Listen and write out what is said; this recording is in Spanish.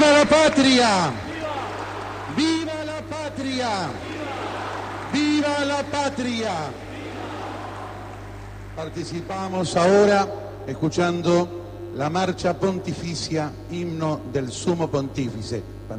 ¡Viva la patria! ¡Viva la patria! ¡Viva la patria! Participamos ahora escuchando la marcha pontificia, himno del Sumo Pontífice.